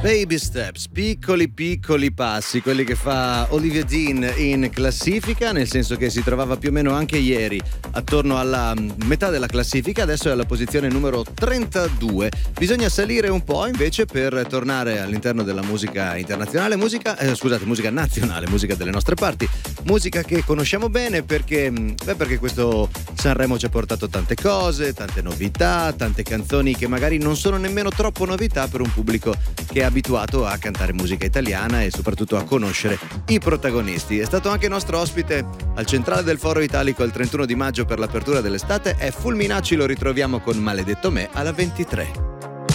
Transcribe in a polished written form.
Baby steps, piccoli piccoli passi, quelli che fa Olivia Dean in classifica, nel senso che si trovava più o meno anche ieri attorno alla metà della classifica, adesso è alla posizione numero 32. Bisogna salire un po' invece per tornare all'interno della musica internazionale, musica nazionale, musica delle nostre parti, musica che conosciamo bene perché questo Sanremo ci ha portato tante cose, tante novità, tante canzoni che magari non sono nemmeno troppo novità per un pubblico che è abituato a cantare musica italiana e soprattutto a conoscere i protagonisti. È stato anche nostro ospite al centrale del Foro Italico il 31 di maggio per l'apertura dell'estate. È Fulminacci, lo ritroviamo con Maledetto me alla 23.